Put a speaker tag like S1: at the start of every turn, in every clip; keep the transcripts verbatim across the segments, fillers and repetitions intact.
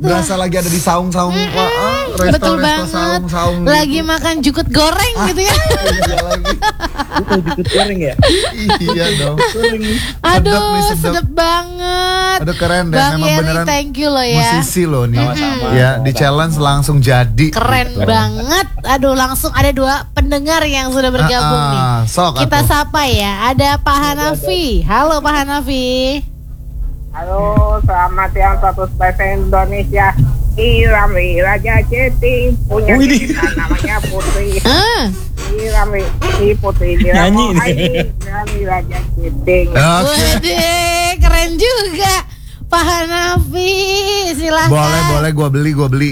S1: berasa lagi ada di saung-saung.
S2: Mm-mm,
S1: Wah, ah, resto,
S2: betul
S1: resto,
S2: banget.
S1: saung-saung
S2: Lagi
S1: gitu.
S2: makan jukut goreng
S1: Ah,
S2: gitu ya.
S1: Iya lagi.
S3: Itu jukut goreng ya?
S1: Iya dong.
S2: Aduh,
S1: Sedep nih, sedep.
S2: sedep banget.
S1: Aduh keren deh,
S2: Bang
S1: memang
S2: Yeri,
S1: beneran
S2: thank you loh ya.
S1: musisi loh nih.
S3: Sama-sama.
S1: Ya, di challenge langsung jadi.
S2: Keren
S1: Gitu.
S2: banget. Aduh, langsung ada dua pendengar yang sudah bergabung
S1: Ah,
S2: nih.
S1: ah, sok
S2: Kita
S1: atuh.
S2: sapa ya. Ada Pak Hanafi. Halo Pak Hanafi.
S4: Halo, selamat siang satu spesies Indonesia. Irami Raja Ceting punya
S3: Wih,
S4: cerita namanya Putri.
S2: Ah,
S4: Irami si Putri
S3: Nyanyi
S4: Diramo
S3: nih.
S4: Irami Raja Ceting.
S1: Oke.
S2: waduh, keren juga. Pak Hanafi, silahkan.
S1: Boleh, boleh gua beli, gua beli.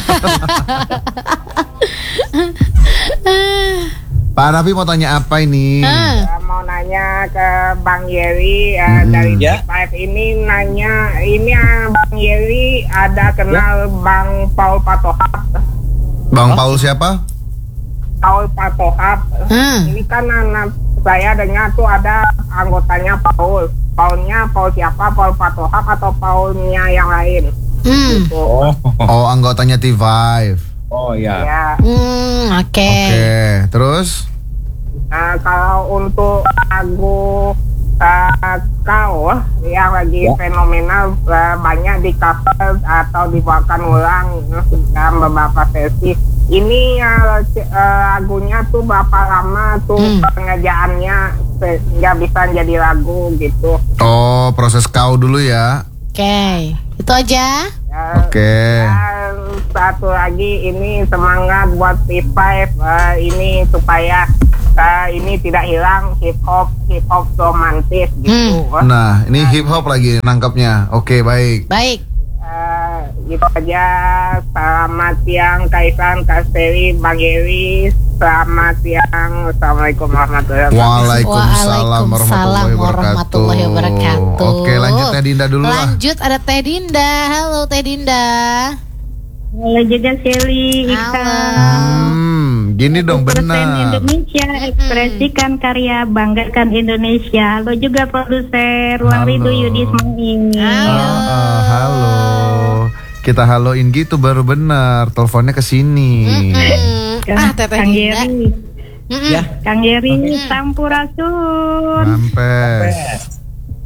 S1: Pak Nafi mau tanya apa ini?
S2: Ah,
S4: Saya mau nanya ke Bang Yeri uh,
S1: Hmm.
S4: dari
S3: Ya.
S4: T lima ini nanya ini uh, Bang Yeri ada kenal Bang Paul Patohap.
S1: Bang Paul siapa?
S4: Paul Patohap.
S2: ah.
S4: Ini kan anak saya dengar tuh ada anggotanya Paul. Paulnya Paul siapa? Paul Patohap atau Paulnya yang lain?
S2: Hmm.
S4: Gitu.
S3: Oh,
S1: Oh, anggotanya T lima.
S3: oh ya.
S4: Ya.
S2: Hmm, oke.
S1: Oke, terus?
S4: Nah, kalau untuk lagu uh, kau yang lagi
S3: Ya.
S4: fenomenal uh, banyak di cover atau dibawakan ulang dalam beberapa versi. Ini uh, c- uh, lagunya tuh berapa lama tuh
S2: Hmm.
S4: pengerjaannya sehingga bisa jadi lagu gitu.
S1: Oh, proses kau dulu ya.
S2: Oke. Itu aja.
S4: Ya,
S1: Oke.
S4: dan satu lagi ini semangat buat T lima uh, ini supaya uh, ini tidak hilang hip hop hip hop romantis gitu.
S1: Nah, ini hip hop lagi nangkapnya. Oke, baik.
S2: Baik.
S4: Uh, itu aja. Selamat siang Kaisan, Kasteri, Bang Yeri. Selamat siang. Assalamualaikum warahmatullahi wabarakatuh.
S1: Waalaikumsalam warahmatullahi
S2: warahmatullahi
S1: wabarakatuh.
S2: wabarakatuh.
S1: Oke, lanjut Teh Dinda dulu lah.
S2: Lanjut ada Teh Dinda. Halo Teh Dinda.
S5: Halo juga Shelly, Ika.
S1: Hmm, gini dong
S5: Persen
S1: benar.
S5: Indonesia, ekspresikan karya, banggakan Indonesia. Halo juga produser Ruang
S1: Halo.
S5: Rindu Yudi Ismail.
S2: Halo.
S1: Ah, ah, halo. Kita haloin gitu baru benar. Teleponnya ke sini.
S2: Mm-mm. Ah, Teh Teh
S5: Kang
S2: Dinda.
S5: Yeri,
S2: Mm-mm.
S3: Ya.
S5: Kang Yeri, Sampurasun.
S1: Mampes.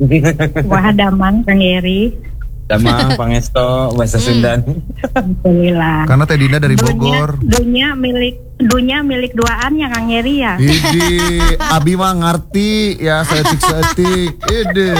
S5: Wah daman Kang Yeri.
S3: Sama Pangesto bahasa Sunda.
S5: Alhamdulillah.
S1: Karena Teh Dinda dari Bogor.
S5: Dunia, dunia milik dunia milik duaan ya Kang Yeri ya.
S1: Idi, Abi mah ngerti ya seetik-seetik. Ide.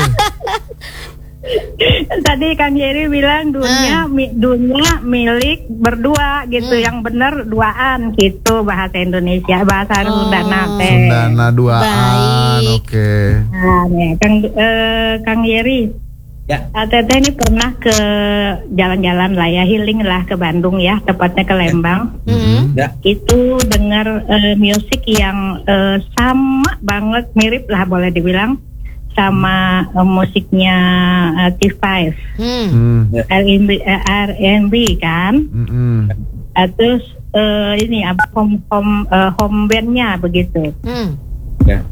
S5: Tadi Kang Yeri bilang dunia mi- dunia milik berdua gitu,
S2: Hmm.
S5: yang benar duaan gitu bahasa Indonesia, bahasa
S2: Oh.
S5: Sundana teh.
S1: Sundana duaan.
S2: Baik.
S1: Oke.
S5: Nah, nih, Kang eh, Kang Yeri,
S3: Ya.
S5: Teteh ini pernah ke jalan-jalan lah ya, healing lah ke Bandung ya, tepatnya ke Lembang.
S2: Mm-mm.
S3: Ya.
S5: Itu dengar eh, musik yang eh, sama banget, mirip lah boleh dibilang sama eh, musiknya eh, T lima.
S2: Hmm.
S1: Hmm.
S5: R and B, eh, R and B kan.
S1: Mm-mm.
S5: Eh, terus eh, ini apa home home eh, home bandnya begitu.
S2: Hmm.
S3: Ya.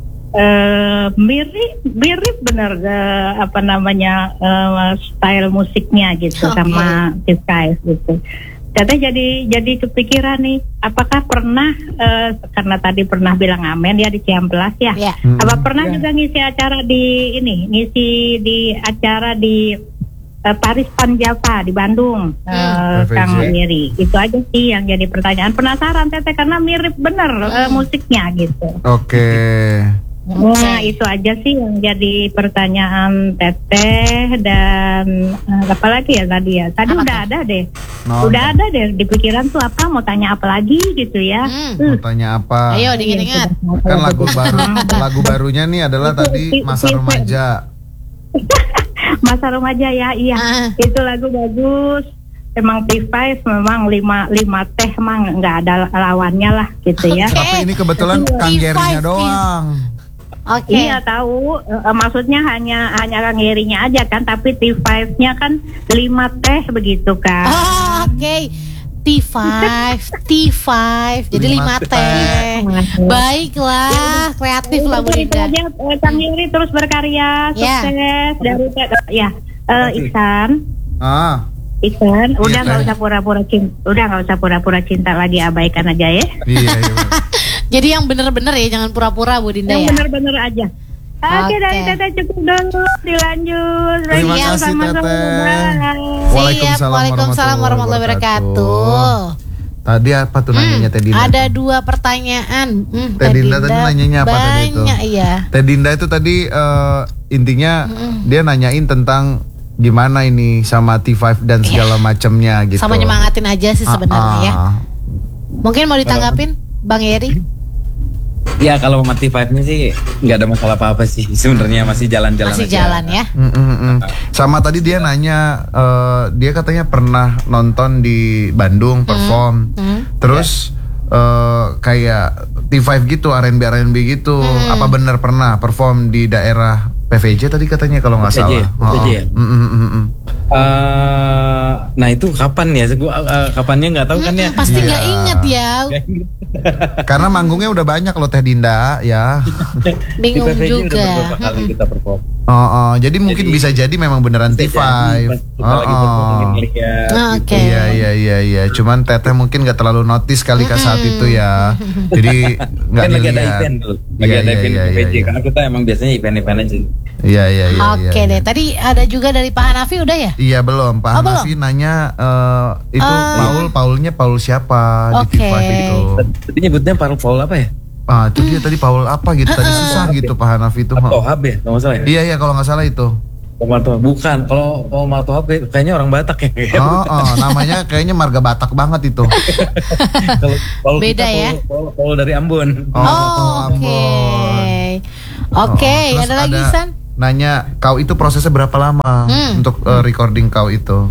S5: Eh, mirip mirip bener eh, apa namanya eh, style musiknya gitu.
S2: Oke.
S5: Sama T lima gitu. Katanya jadi jadi kepikiran nih, apakah pernah eh, karena tadi pernah bilang amen ya di Ciamplas ya.
S2: Ya.
S1: Mm-mm.
S5: Apa pernah
S3: Ya.
S5: juga ngisi acara di ini, ngisi di acara di eh, Paris Panjapa di Bandung, eh,
S1: P V J.
S5: Kang Yeri. Itu aja sih yang jadi pertanyaan. Penasaran Teteh karena mirip bener eh, musiknya gitu.
S1: Oke.
S5: Nah itu aja sih yang jadi pertanyaan Teteh dan eh, apa lagi ya tadi ya. Tadi
S2: Apa
S5: udah
S2: tuh?
S5: ada deh,
S1: No,
S5: udah ada deh di pikiran tuh apa mau tanya apa lagi gitu ya.
S2: Hmm.
S1: mau tanya apa?
S2: Ayo diingat-ingat.
S1: Kan lagu baru, lagu barunya nih adalah tadi Masa Remaja.
S5: Masa remaja ya, iya.
S2: Ah.
S5: Itu lagu bagus. Emang T lima memang lima lima teh emang nggak ada lawannya lah gitu ya.
S1: Tapi ini kebetulan Kang
S2: T lima
S1: Gerinya doang.
S2: Oke.
S5: Iya tahu, eh, maksudnya hanya hanya Kang Yerinya aja kan, tapi T lima-nya kan lima teh begitu kan.
S2: Oh, oke. T lima, T lima. Jadi
S1: Lima
S2: lima
S1: teh.
S2: teh. Baiklah, kreatif lah Bu
S5: Itu
S2: Dinda.
S5: aja, eh, Kang Yeri terus berkarya,
S2: Ya.
S5: sukses dari ya. Eh, Iksan,
S1: Ah,
S5: Ikan, udah
S1: Iya,
S5: nggak
S1: Teh.
S5: usah pura-pura cinta, udah nggak usah pura-pura cinta lagi, abaikan aja ya.
S1: Iya, iya.
S2: Jadi yang bener-bener ya, jangan pura-pura Bu Dinda
S5: Yang
S2: ya.
S5: bener-bener aja. Oke,
S2: Oke.
S5: dari Teteh cukup dulu, dilanjut.
S1: Terima
S5: Lagi
S1: kasih,
S5: sama-sama.
S1: Teteh.
S5: Bye.
S1: Waalaikumsalam
S2: Siap, Waalaikumsalam warahmatullahi wabarakatuh.
S1: Tadi apa tuh nanyanya Teh Dinda?
S2: Ada dua pertanyaan. Hmm,
S1: Teh Dinda tadi nanyanya apa tadi itu?
S2: Banyak iya.
S1: Teh Dinda itu tadi eh, intinya dia nanyain tentang gimana ini sama T lima dan segala macamnya gitu.
S2: Sama nyemangatin aja sih sebenarnya ya.
S1: Ah, ah.
S2: Mungkin mau ditanggapin Bang Yeri?
S3: Ya kalau sama T lima-nya sih nggak ada masalah apa-apa sih. Sebenarnya masih jalan-jalan
S2: Masih
S3: aja.
S2: jalan ya.
S1: Mm, mm, mm. Sama tadi dia nanya, eh, dia katanya pernah nonton di Bandung perform,
S2: Hmm.
S1: terus eh, kayak T lima gitu, R and B R and B gitu.
S2: Hmm.
S1: Apa benar pernah perform di daerah P V J tadi katanya kalau nggak
S3: P V J,
S1: salah?
S3: P V J ya?
S1: Oh, oh. Mm, mm, mm, mm.
S3: Eh, nah itu kapan ya? Gua eh, kapannya nggak tahu kan ya.
S2: Hmm, pasti
S1: Iya.
S2: nggak inget ya.
S1: Karena manggungnya udah banyak loh Teh Dinda ya.
S2: Bingung
S3: Di P V J udah
S2: juga.
S3: beberapa kali kita perform.
S1: Oh, oh. Jadi mungkin
S3: Jadi-
S1: bisa jadi memang beneran T
S3: Bisa
S1: lima.
S3: jadi, Kita
S1: Oh,
S3: lagi perform
S1: oh.
S3: ngeliat
S2: Oh,
S3: gitu.
S2: oke.
S1: Iya iya iya iya. Cuman Teteh mungkin nggak terlalu notice kali ke saat itu ya. Jadi nggak
S3: Kan lagi ada
S1: dilihat.
S3: event dulu. Lagi
S1: Iya,
S3: ada
S1: iya,
S3: event
S1: iya,
S3: P V J
S1: iya,
S3: karena kita emang biasanya event-event aja.
S1: Iya iya iya.
S2: Oke
S1: iya,
S2: deh.
S1: iya.
S2: Tadi ada juga dari Pak Hanafi udah ya?
S1: Iya belum. Pak
S2: Oh, belum?
S1: Hanafi nanya eh, itu
S2: Eh.
S1: Paul Paulnya Paul siapa di
S2: Oke.
S1: T lima itu.
S3: Tadi nyebutnya Paul Paul apa ya?
S1: Ah itu dia tadi Paul apa gitu. Tadi susah gitu Pak Hanafi itu.
S3: Atau H B, kalau nggak salah ya?
S1: Iya iya kalau nggak salah itu.
S3: Omar Toha. Bukan, kalau Omar Toha kayaknya orang Batak ya.
S1: Oh, oh namanya kayaknya marga Batak banget itu.
S3: Kalau kalau
S2: Beda
S3: kita
S2: ya?
S3: Paul, Paul, Paul dari Ambon.
S1: Oh,
S2: Oh, oke.
S1: Ambon.
S2: Oke,
S1: Oh, terus
S2: ada lagi San?
S1: Nanya kau itu prosesnya berapa lama
S2: Hmm.
S1: untuk eh, recording kau itu?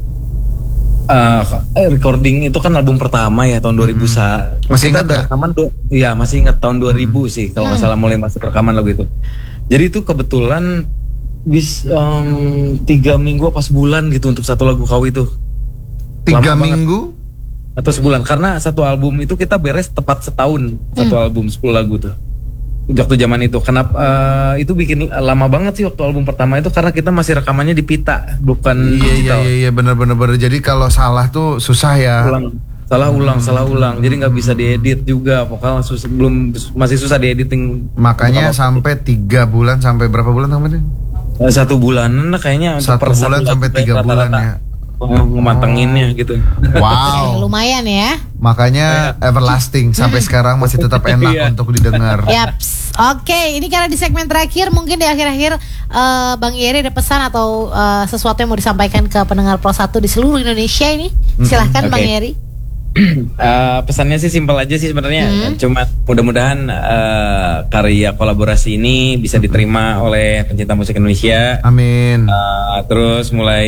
S3: Eh, eh, recording itu kan album pertama ya tahun dua ribu sa.
S1: Masih ingat
S3: Kita
S1: nggak?
S3: rekaman du- Iya masih ingat tahun dua ribu sih kalau nggak salah mulai masuk rekaman lagu itu. Jadi itu kebetulan bis em, tiga minggu apa sebulan gitu untuk satu lagu kau itu.
S1: Tiga
S3: Lama banget.
S1: minggu?
S3: Atau sebulan karena satu album itu kita beres tepat setahun satu album sepuluh lagu tuh waktu zaman itu. Kenapa eh, itu bikin lama banget sih waktu album pertama itu karena kita masih rekamannya di pita bukan
S1: Iya iya
S3: digital.
S1: iya iya benar benar benar. Jadi kalau salah tuh susah ya.
S3: Ulang, salah ulang salah ulang jadi nggak bisa diedit juga vokal sus- belum masih susah diediting.
S1: Makanya sampai tiga bulan sampai berapa bulan kemarin?
S3: Eh, satu bulanan lah kayaknya untuk
S1: Satu
S3: per
S1: bulan
S3: lagu
S1: sampai
S3: kayak
S1: tiga bulan
S3: rata-rata.
S1: ya.
S3: Oh, ngemantenginnya gitu.
S2: Eh,
S1: Wow.
S2: lumayan ya.
S1: Makanya everlasting sampai sekarang masih tetap enak
S3: Iya.
S1: untuk didengar.
S2: Yaps. Oke, ini karena di segmen terakhir mungkin di akhir-akhir eh, Bang Yeri ada pesan atau eh, sesuatu yang mau disampaikan ke pendengar Pro satu di seluruh Indonesia ini. Silahkan
S3: Oke.
S2: Bang Yeri.
S3: Eh, pesannya sih simpel aja sih sebenarnya.
S2: Hmm.
S3: Cuma mudah-mudahan eh, karya kolaborasi ini bisa diterima oleh pencinta musik Indonesia.
S1: Amin.
S3: Eh, terus mulai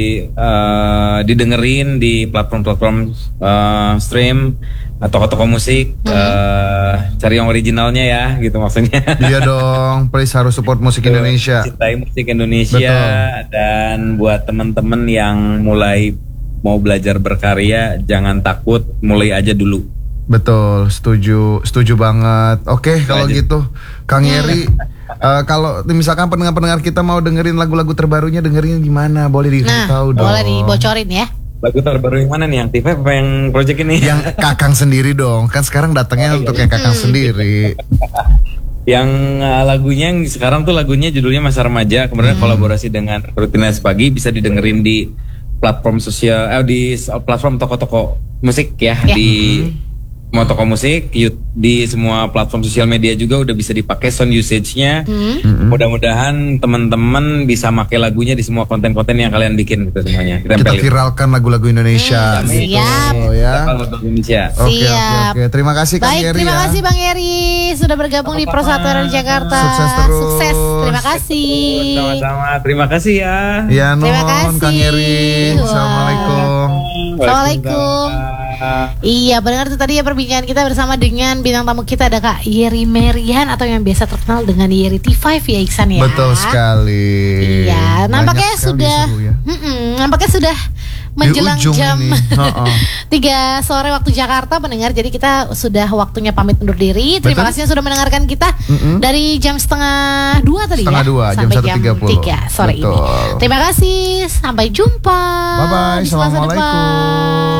S3: eh, didengerin di platform-platform eh, stream atau toko-toko musik. eh, cari yang originalnya ya, gitu maksudnya.
S1: Iya dong, please harus support musik Indonesia.
S3: Cintai musik Indonesia.
S1: Betul.
S3: Dan buat teman-teman yang mulai mau belajar berkarya, jangan takut, mulai aja dulu.
S1: Betul, setuju, setuju banget. Oke, kalau
S3: aja.
S1: gitu, Kang Yeri, eh, kalau misalkan pendengar-pendengar kita mau dengerin lagu-lagu terbarunya, dengerin gimana? Boleh
S2: Nah,
S1: ditahu dong.
S2: boleh dibocorin ya.
S3: Lagu terbaru yang mana nih? Yang T lima apa yang project ini?
S1: Yang Kakang sendiri dong, kan sekarang datangnya untuk yang Kakang sendiri.
S3: Yang uh, lagunya yang sekarang tuh lagunya judulnya Masa Remaja, kemudian kolaborasi dengan Rutinitas Pagi, bisa didengerin di platform sosial, eh, di platform toko-toko musik ya,
S2: Ya.
S3: di semua toko musik, yu- di semua platform sosial media juga udah bisa dipakai sound usage-nya.
S2: Hmm.
S3: Mudah-mudahan teman-teman bisa pakai lagunya di semua konten-konten yang kalian bikin gitu semuanya.
S1: Kita
S3: tempelin.
S1: viralkan lagu-lagu Indonesia.
S2: Hmm,
S1: gitu,
S2: siap.
S1: ya.
S3: Lagu Indonesia.
S1: Oke, oke,
S2: Siap.
S1: oke. Terima kasih Kang
S2: Baik,
S1: Yeri
S2: terima
S1: ya.
S2: kasih Bang Yeri sudah bergabung di Pro satu R Jakarta.
S1: Sukses terus.
S2: Sukses. Terima kasih.
S3: Sama-sama. Terima kasih ya.
S1: Ya,
S2: Terima
S1: non,
S2: kasih.
S1: Kang Yeri.
S2: Wah.
S1: Assalamualaikum.
S2: Assalamualaikum. Iya, benar itu tadi ya perbincangan kita bersama dengan bintang tamu kita ada Kak Yeri Merian atau yang biasa terkenal dengan Yeri T lima ya Iksan ya.
S1: Betul sekali.
S2: Iya,
S1: Banyak
S2: nampaknya
S1: sekali
S2: sudah,
S1: seru ya.
S2: Mm-mm, nampaknya sudah menjelang
S1: ujung
S2: jam
S1: ini. Ha-ha.
S2: tiga sore waktu Jakarta pendengar. Jadi kita sudah waktunya pamit undur diri. Terima
S1: Betul.
S2: kasih yang sudah mendengarkan kita
S1: Mm-mm.
S2: dari jam setengah dua tadi
S1: Setengah
S2: ya
S1: dua, jam
S2: sampai
S1: satu
S2: jam
S1: tiga puluh.
S2: tiga sore
S1: Betul.
S2: ini. Terima kasih, sampai jumpa.
S1: Bye bye.
S2: di Selasa depan.
S1: Assalamualaikum.